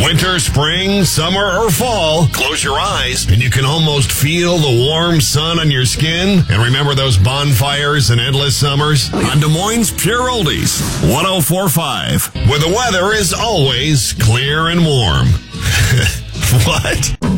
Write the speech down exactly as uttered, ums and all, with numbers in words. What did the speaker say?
Winter, spring, summer, or fall, close your eyes and you can almost feel the warm sun on your skin. And remember those bonfires and endless summers? On Des Moines Pure Oldies, one oh four point five, where the weather is always clear and warm. What?